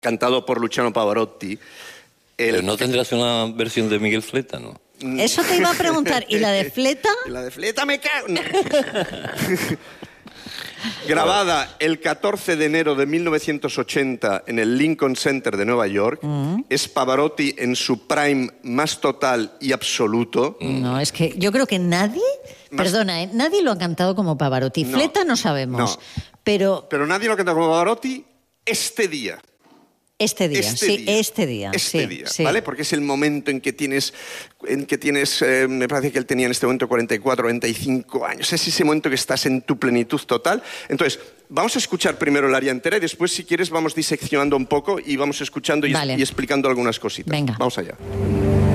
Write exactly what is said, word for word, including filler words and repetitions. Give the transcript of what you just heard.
cantado por Luciano Pavarotti. El... Pero no tendrás una versión de Miguel Fleta, ¿no? Eso te iba a preguntar. ¿Y la de Fleta? ¿Y la de Fleta me cago? No. Grabada el catorce de enero de mil novecientos ochenta en el Lincoln Center de Nueva York. Mm. Es Pavarotti en su prime más total y absoluto. No, es que yo creo que nadie, más... perdona, ¿eh? nadie lo ha cantado como Pavarotti. No, Fleta no sabemos, no. pero... Pero nadie lo ha cantado como Pavarotti este día. Este día, este sí, día, este día. Este sí, día, sí. ¿vale? Porque es el momento en que tienes, en que tienes eh, me parece que él tenía en este momento cuarenta y cuatro, cuarenta y cinco años. Es ese momento que estás en tu plenitud total. Entonces, vamos a escuchar primero el aria entera y después, si quieres, vamos diseccionando un poco y vamos escuchando y, vale. y explicando algunas cositas. Venga. Vamos allá.